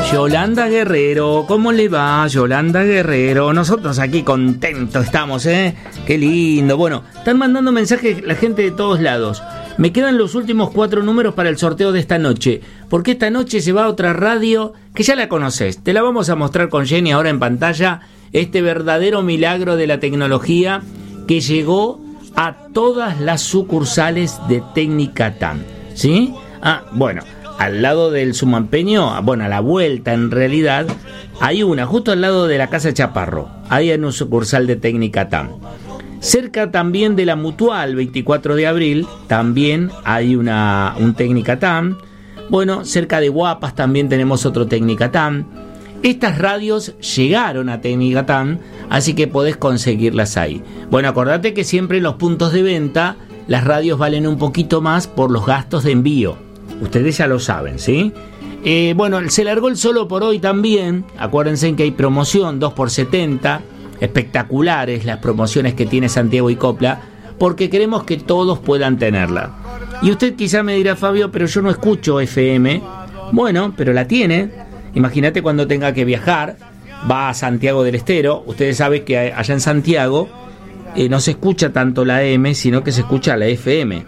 Yolanda Guerrero, ¿cómo le va, Yolanda Guerrero? Nosotros aquí contentos estamos, ¿eh? Qué lindo. Bueno, están mandando mensajes la gente de todos lados. Me quedan los últimos 4 números para el sorteo de esta noche, porque esta noche se va a otra radio que ya la conoces. Te la vamos a mostrar con Jenny ahora en pantalla, este verdadero milagro de la tecnología que llegó a todas las sucursales de Técnica TAM, ¿sí? Bueno, al lado del Sumampeño, bueno, a la vuelta en realidad, hay una, justo al lado de la Casa Chaparro, ahí en un sucursal de Técnica TAM. Cerca también de la Mutual, 24 de abril, también hay un Técnica TAM. Bueno, cerca de Guapas también tenemos otro Técnica TAM. Estas radios llegaron a Técnica TAM, así que podés conseguirlas ahí. Bueno, acordate que siempre en los puntos de venta las radios valen un poquito más por los gastos de envío. Ustedes ya lo saben, ¿sí? Bueno, se largó el solo por hoy también. Acuérdense que hay promoción 2x70. Espectaculares las promociones que tiene Santiago y Copla, porque queremos que todos puedan tenerla. Y usted quizá me dirá, Fabio, pero yo no escucho FM. Bueno, pero la tiene. Imagínate cuando tenga que viajar, va a Santiago del Estero. Ustedes saben que allá en Santiago no se escucha tanto la AM, sino que se escucha la FM.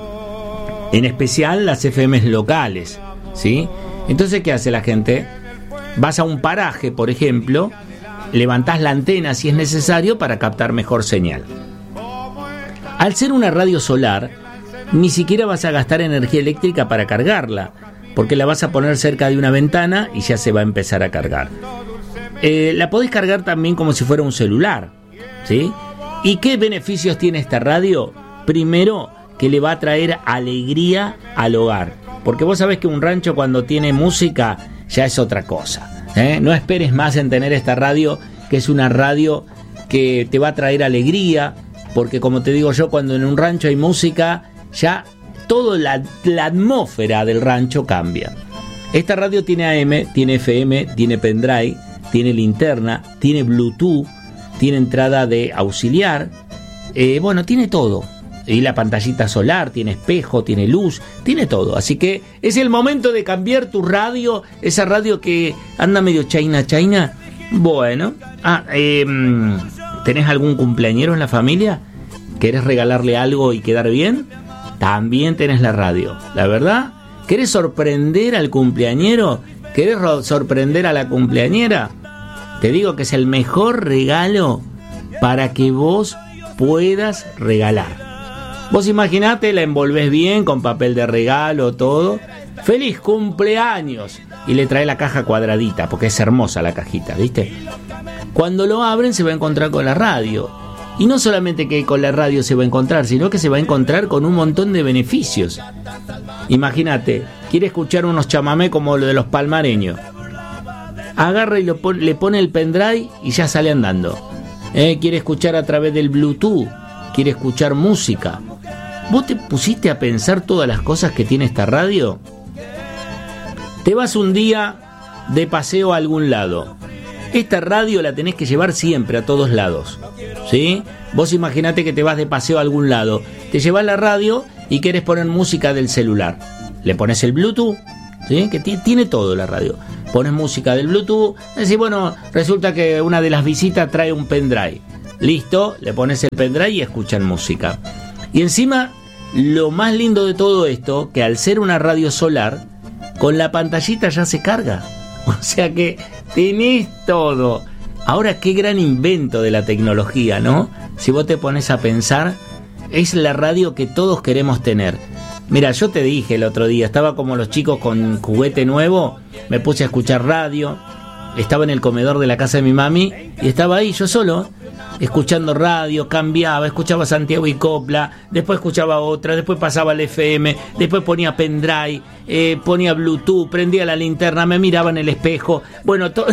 En especial las FMs locales, ¿sí? Entonces, ¿qué hace la gente? Vas a un paraje, por ejemplo, levantás la antena si es necesario para captar mejor señal. Al ser una radio solar, ni siquiera vas a gastar energía eléctrica para cargarla, porque la vas a poner cerca de una ventana y ya se va a empezar a cargar. La podés cargar también como si fuera un celular, ¿sí? ¿Y qué beneficios tiene esta radio? Primero, que le va a traer alegría al hogar, porque vos sabés que un rancho cuando tiene música ya es otra cosa, ¿eh? No esperes más en tener esta radio, que es una radio que te va a traer alegría, porque como te digo yo, cuando en un rancho hay música, ya toda la atmósfera del rancho cambia. Esta radio tiene AM, tiene FM, tiene pendrive, tiene linterna, tiene Bluetooth, tiene entrada de auxiliar, bueno, tiene todo. Y la pantallita solar, tiene espejo, tiene luz, tiene todo. Así que es el momento de cambiar tu radio, esa radio que anda medio China. Bueno, ¿tenés algún cumpleañero en la familia? ¿Querés regalarle algo y quedar bien? También tenés la radio, la verdad. ¿Querés sorprender al cumpleañero? ¿Querés sorprender a la cumpleañera? Te digo que es el mejor regalo para que vos puedas regalar. Vos imaginate, la envolvés bien con papel de regalo, todo. ¡Feliz cumpleaños! Y le trae la caja cuadradita, porque es hermosa la cajita, ¿viste? Cuando lo abren se va a encontrar con la radio. Y no solamente que con la radio se va a encontrar, sino que se va a encontrar con un montón de beneficios. Imagínate, quiere escuchar unos chamamé como lo de los palmareños. Agarra y le pone el pendrive y ya sale andando. Quiere escuchar a través del Bluetooth, quiere escuchar música. ¿Vos te pusiste a pensar todas las cosas que tiene esta radio? Te vas un día de paseo a algún lado. Esta radio la tenés que llevar siempre a todos lados, ¿sí? Vos imaginate que te vas de paseo a algún lado. Te llevas la radio y querés poner música del celular. Le pones el Bluetooth, ¿sí? Que tiene todo la radio. Pones música del Bluetooth. Decís, bueno, resulta que una de las visitas trae un pendrive. Listo, le pones el pendrive y escuchan música. Y encima, lo más lindo de todo esto, que al ser una radio solar, con la pantallita ya se carga. O sea que tenés todo. Ahora, qué gran invento de la tecnología, ¿no? Si vos te pones a pensar, es la radio que todos queremos tener. Mira, yo te dije el otro día, estaba como los chicos con juguete nuevo, me puse a escuchar radio, estaba en el comedor de la casa de mi mami y estaba ahí yo solo, escuchando radio, cambiaba, escuchaba Santiago y Copla, después escuchaba otra, después pasaba al FM, después ponía pendrive, ponía Bluetooth, prendía la linterna, me miraba en el espejo, bueno, todo,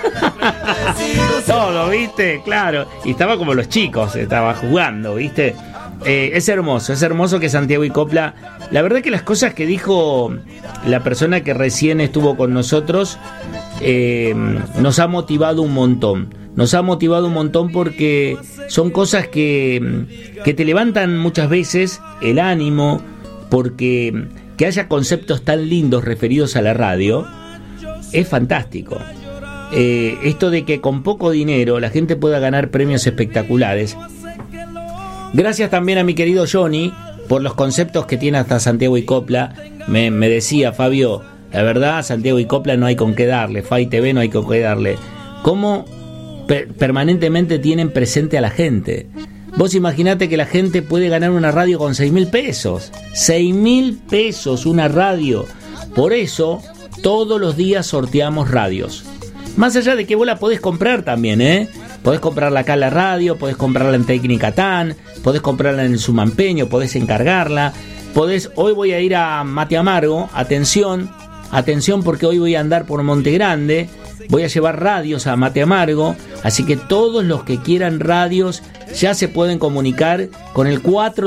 ¿viste? Claro, y estaba como los chicos, estaba jugando, ¿viste? Es hermoso que Santiago y Copla, la verdad que las cosas que dijo la persona que recién estuvo con nosotros, nos ha motivado un montón. Nos ha motivado un montón porque son cosas que te levantan muchas veces el ánimo, porque que haya conceptos tan lindos referidos a la radio es fantástico. Esto de que con poco dinero la gente pueda ganar premios espectaculares. Gracias también a mi querido Johnny por los conceptos que tiene hasta Santiago y Copla. Me decía Fabio, la verdad, Santiago y Copla no hay con qué darle, FAI TV no hay con qué darle. ¿Cómo permanentemente tienen presente a la gente? Vos imaginate que la gente puede ganar una radio con 6.000 pesos. 6.000 pesos una radio. Por eso, todos los días sorteamos radios. Más allá de que vos la podés comprar también, Podés comprarla acá en la radio, podés comprarla en Técnica TAN, podés comprarla en el Sumampeño, podés encargarla. Hoy voy a ir a Mate Amargo, atención porque hoy voy a andar por Monte Grande, voy a llevar radios a Mate Amargo, así que todos los que quieran radios ya se pueden comunicar con el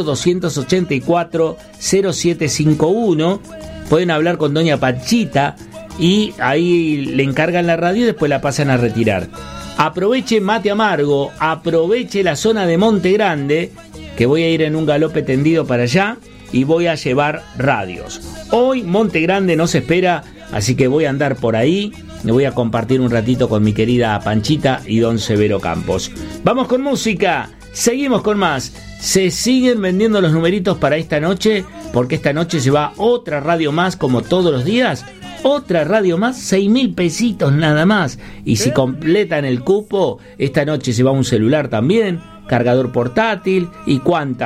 4284-0751, pueden hablar con doña Panchita y ahí le encargan la radio y después la pasan a retirar. Aproveche Mate Amargo, aproveche la zona de Monte Grande, que voy a ir en un galope tendido para allá y voy a llevar radios. Hoy Monte Grande nos espera, así que voy a andar por ahí, me voy a compartir un ratito con mi querida Panchita y don Severo Campos. Vamos con música, seguimos con más. Se siguen vendiendo los numeritos para esta noche, porque esta noche se va otra radio más como todos los días. Otra radio más, 6.000 pesitos nada más. Y si completan el cupo, esta noche se va un celular también, cargador portátil y cuántas